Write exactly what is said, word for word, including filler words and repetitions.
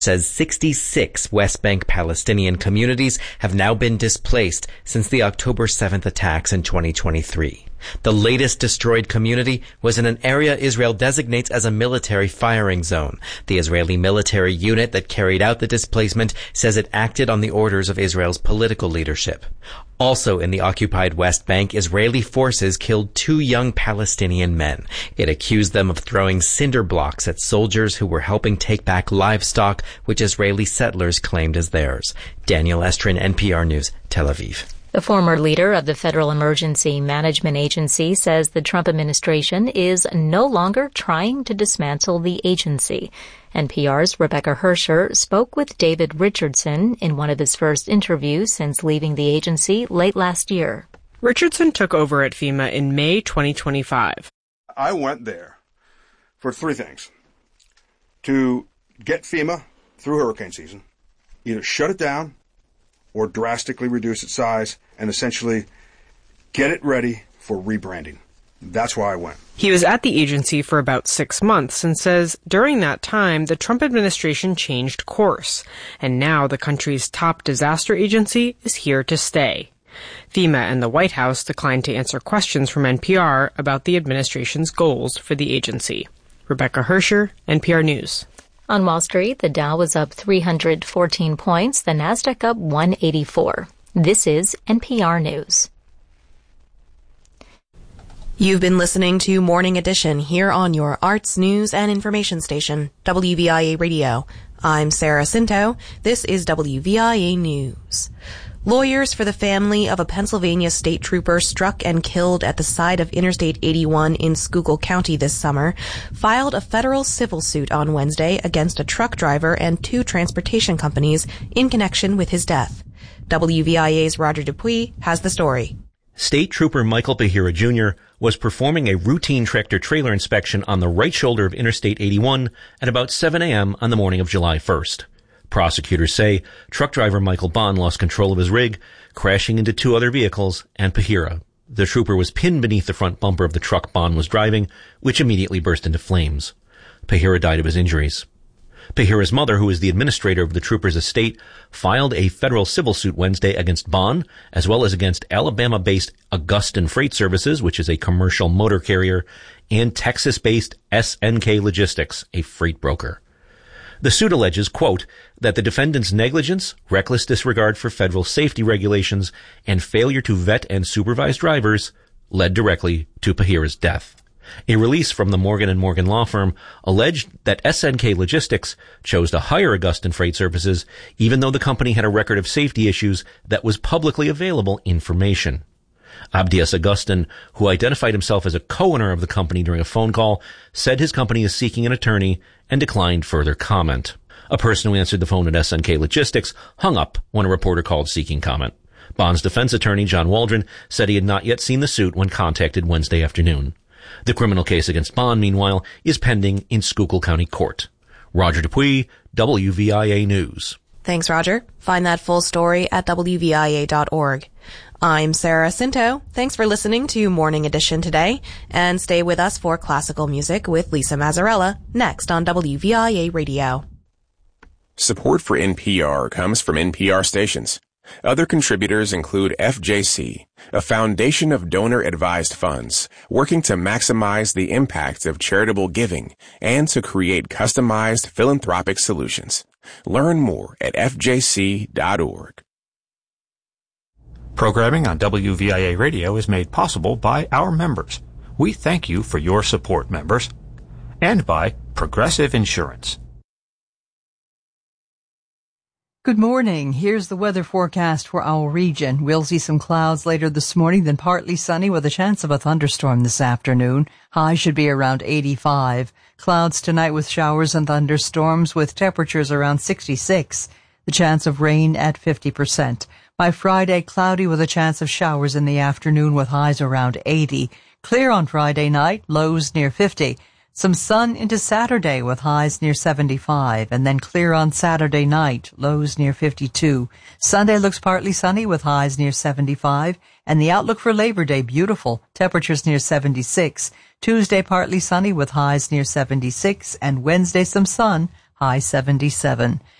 says sixty-six West Bank Palestinian communities have now been displaced since the October seventh attacks in twenty twenty-three. The latest destroyed community was in an area Israel designates as a military firing zone. The Israeli military unit that carried out the displacement says it acted on the orders of Israel's political leadership. Also in the occupied West Bank, Israeli forces killed two young Palestinian men. It accused them of throwing cinder blocks at soldiers who were helping take back livestock, which Israeli settlers claimed as theirs. Daniel Estrin, N P R News, Tel Aviv. The former leader of the Federal Emergency Management Agency says the Trump administration is no longer trying to dismantle the agency. N P R's Rebecca Hersher spoke with David Richardson in one of his first interviews since leaving the agency late last year. Richardson took over at FEMA in May twenty twenty-five. I went there for three things. To get FEMA through hurricane season, either shut it down or drastically reduce its size and essentially get it ready for rebranding. That's why I went. He was at the agency for about six months and says during that time, the Trump administration changed course, and now the country's top disaster agency is here to stay. FEMA and the White House declined to answer questions from N P R about the administration's goals for the agency. Rebecca Hersher, N P R News. On Wall Street, the Dow was up three hundred fourteen points, the Nasdaq up one eighty-four. This is N P R News. You've been listening to Morning Edition here on your arts, news, and information station, W V I A Radio. I'm Sarah Cinto. This is W V I A News. Lawyers for the family of a Pennsylvania state trooper struck and killed at the side of Interstate eighty-one in Schuylkill County this summer filed a federal civil suit on Wednesday against a truck driver and two transportation companies in connection with his death. W V I A's Roger Dupuis has the story. State Trooper Michael Bahira Junior was performing a routine tractor-trailer inspection on the right shoulder of Interstate eighty-one at about seven a.m. on the morning of July first. Prosecutors say truck driver Michael Bond lost control of his rig, crashing into two other vehicles and Bahira. The trooper was pinned beneath the front bumper of the truck Bond was driving, which immediately burst into flames. Bahira died of his injuries. Bahira's mother, who is the administrator of the trooper's estate, filed a federal civil suit Wednesday against Bond, as well as against Alabama-based Augustin Freight Services, which is a commercial motor carrier, and Texas-based S N K Logistics, a freight broker. The suit alleges, quote, that the defendant's negligence, reckless disregard for federal safety regulations, and failure to vet and supervise drivers led directly to Bahira's death. A release from the Morgan and Morgan law firm alleged that S N K Logistics chose to hire Augustin Freight Services even though the company had a record of safety issues that was publicly available information. Abdias Augustin, who identified himself as a co-owner of the company during a phone call, said his company is seeking an attorney and declined further comment. A person who answered the phone at S N K Logistics hung up when a reporter called seeking comment. Bond's defense attorney, John Waldron, said he had not yet seen the suit when contacted Wednesday afternoon. The criminal case against Bond, meanwhile, is pending in Schuylkill County Court. Roger Dupuis, W V I A News. Thanks, Roger. Find that full story at W V I A dot org. I'm Sarah Cinto. Thanks for listening to Morning Edition today, and stay with us for classical music with Lisa Mazzarella next on W V I A Radio. Support for N P R comes from N P R stations. Other contributors include F J C, a foundation of donor-advised funds working to maximize the impact of charitable giving and to create customized philanthropic solutions. Learn more at F J C dot org. Programming on W V I A Radio is made possible by our members. We thank you for your support, members. And by Progressive Insurance. Good morning. Here's the weather forecast for our region. We'll see some clouds later this morning, then partly sunny with a chance of a thunderstorm this afternoon. High should be around eighty-five. Clouds tonight with showers and thunderstorms with temperatures around sixty-six. The chance of rain at fifty percent. By Friday, cloudy with a chance of showers in the afternoon with highs around eighty. Clear on Friday night, lows near fifty. Some sun into Saturday with highs near seventy-five, and then clear on Saturday night, lows near fifty-two. Sunday looks partly sunny with highs near seventy-five, and the outlook for Labor Day beautiful, temperatures near seventy-six. Tuesday partly sunny with highs near seventy-six, and Wednesday some sun, high seventy-seven.